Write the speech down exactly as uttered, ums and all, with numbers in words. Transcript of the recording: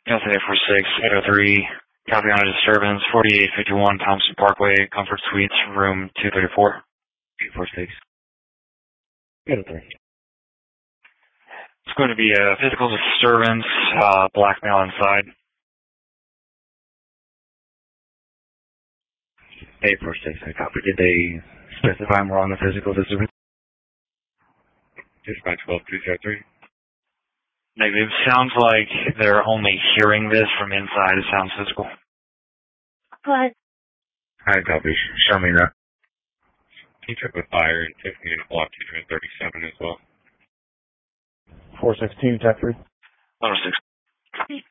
Delta eight four six, eight oh three, copy on a disturbance, forty-eight fifty-one Thompson Parkway, Comfort Suites, room two thirty-four. eight four six. eight oh three. It's going to be a physical disturbance, uh, black male inside. eight four six, I copy. Did they specify more on the physical disturbance? Dispatch twelve two zero three. Negative. Sounds like they're only hearing this from inside. It sounds physical. Go ahead. I copy. Show me that. He took a fire in Tiffany and block two thirty-seven as well. four six two, tech three. one oh six.